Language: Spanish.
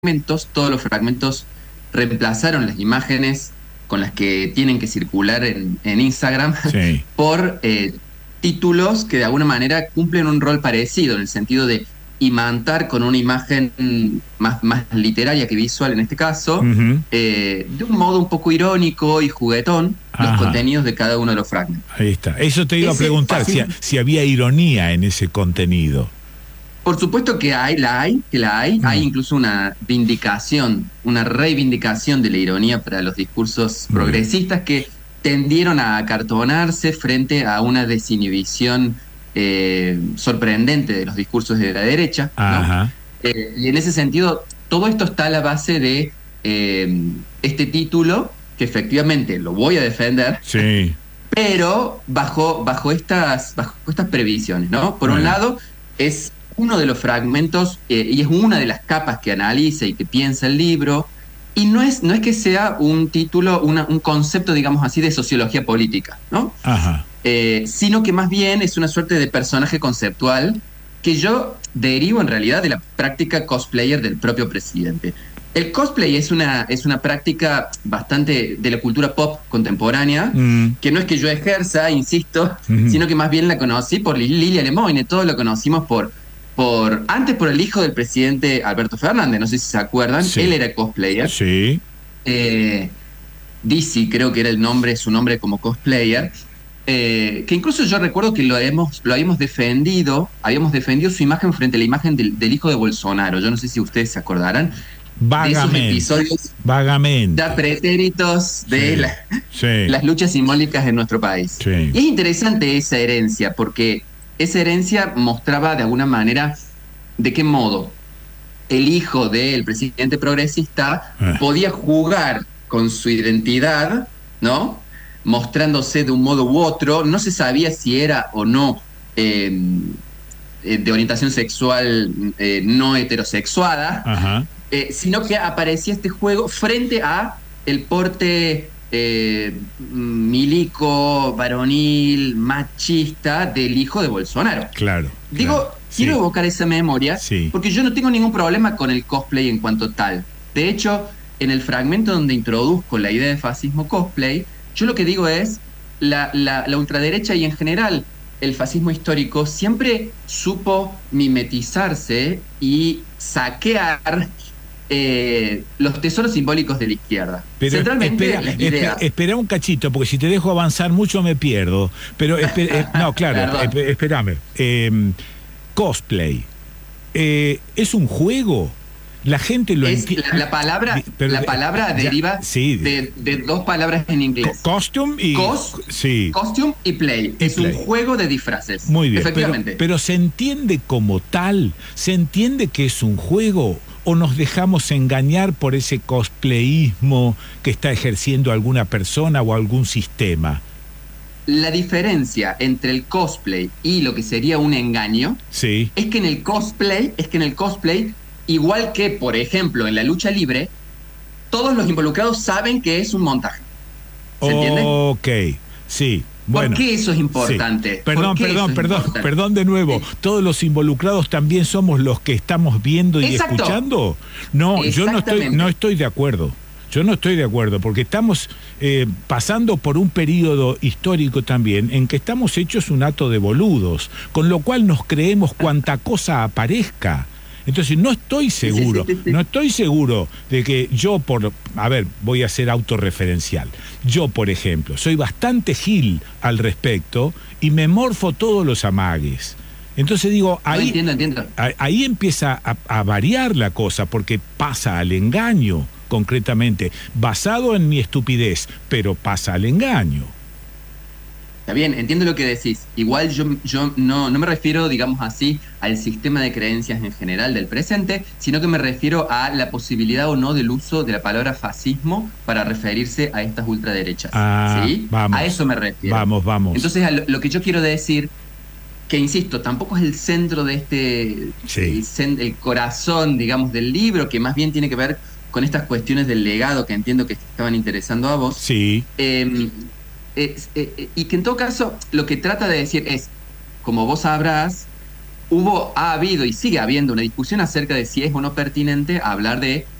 todos los fragmentos reemplazaron las imágenes con las que tienen que circular en Instagram Sí. por títulos que de alguna manera cumplen un rol parecido, en el sentido de imantar con una imagen más literaria que visual en este caso, Ujú. de un modo un poco irónico y juguetón, los Ajá. contenidos de cada uno de los fragmentos. Ahí está. Eso te iba a Ese preguntar, fascismo, si había ironía en ese contenido. por supuesto que hay Mm. incluso una vindicación, una reivindicación de la ironía para los discursos Muy bien. progresistas que tendieron a acartonarse frente a una desinhibición sorprendente de los discursos de la derecha, ¿no? Ajá. Y en ese sentido, todo esto está a la base de este título, que efectivamente lo voy a defender, Sí. pero bajo estas previsiones, ¿no? Por un Bueno. lado, es uno de los fragmentos y es una de las capas que analiza y que piensa el libro, y no es que sea un título, un concepto, digamos así, de sociología política, ¿no? Ajá. Sino que más bien es una suerte de personaje conceptual que yo derivo en realidad de la práctica cosplayer del propio presidente. El cosplay es una práctica bastante de la cultura pop contemporánea, Mm. que no es que yo ejerza, insisto, Ujú. sino que más bien la conocí por Lilia Lemoyne. Todos lo conocimos antes por el hijo del presidente Alberto Fernández, no sé si se acuerdan, Sí. él era cosplayer. Sí. Dizzy creo que era su nombre como cosplayer. Que incluso yo recuerdo que habíamos defendido su imagen frente a la imagen del hijo de Bolsonaro. Yo no sé si ustedes se acordarán de esos Vagamente. episodios Vagamente. ya pretéritos de Sí. las luchas simbólicas en nuestro país. Sí. Y es interesante esa herencia, porque esa herencia mostraba de alguna manera de qué modo el hijo del presidente progresista podía jugar con su identidad, ¿no? Mostrándose de un modo u otro. No se sabía si era o no de orientación sexual no heterosexuada, Ajá. sino que aparecía este juego frente a el porte milico, varonil, machista del hijo de Bolsonaro. Claro. Digo, claro. quiero Sí. evocar esa memoria Sí. porque yo no tengo ningún problema con el cosplay en cuanto tal. De hecho, en el fragmento donde introduzco la idea de fascismo cosplay, yo lo que digo es la ultraderecha y en general el fascismo histórico siempre supo mimetizarse y saquear los tesoros simbólicos de la izquierda. Pero Centralmente las ideas. espera un cachito, porque si te dejo avanzar mucho me pierdo. Pero no, claro, Perdón. espérame. Cosplay. ¿Es un juego? La gente lo entiende. La palabra deriva sí, de dos palabras en inglés. Costume y... sí. Costume y play. Y es play. un juego de disfraces. Muy bien. Efectivamente. Pero ¿se entiende como tal? ¿Se entiende que es un juego? ¿O nos dejamos engañar por ese cosplayismo que está ejerciendo alguna persona o algún sistema? La diferencia entre el cosplay y lo que sería un engaño Sí. es que en el cosplay, igual que, por ejemplo, en la lucha libre, todos los involucrados saben que es un montaje. ¿Se entiende? Ok, sí. Bueno, ¿Por qué eso es importante? sí. Perdón de nuevo. Sí. ¿Todos los involucrados también somos los que estamos viendo y Exacto. escuchando? No, yo no estoy de acuerdo. Yo no estoy de acuerdo, porque estamos pasando por un periodo histórico también en que estamos hechos un hato de boludos, con lo cual nos creemos cuanta cosa aparezca. Entonces no estoy seguro de que yo voy a ser autorreferencial. Yo, por ejemplo, soy bastante gil al respecto y me morfo todos los amagues. Entonces digo, Entiendo. ahí empieza a variar la cosa, porque pasa al engaño, concretamente, basado en mi estupidez, pero pasa al engaño. Está bien, entiendo lo que decís. Igual yo no me refiero, digamos así, al sistema de creencias en general del presente, sino que me refiero a la posibilidad o no del uso de la palabra fascismo para referirse a estas ultraderechas. ¿Sí? Vamos, a eso me refiero. Vamos. Entonces, lo que yo quiero decir, que insisto, tampoco es el centro de el corazón, digamos, del libro, que más bien tiene que ver con estas cuestiones del legado que entiendo que estaban interesando a vos. Sí. Y que en todo caso lo que trata de decir es, como vos sabrás, ha habido y sigue habiendo una discusión acerca de si es o no pertinente hablar de